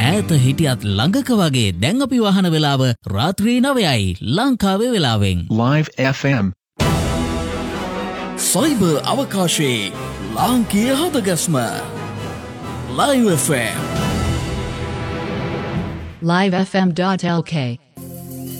ඈත හිටියත් ළඟක වගේ දැන් අපි වහන වෙලාව රාත්‍රී 9යි ලංකාවේ වෙලාවෙන්. Live FM. සයිබර් අවකාශයේ ලාංකීය හදගස්ම. Live FM. livefm.lk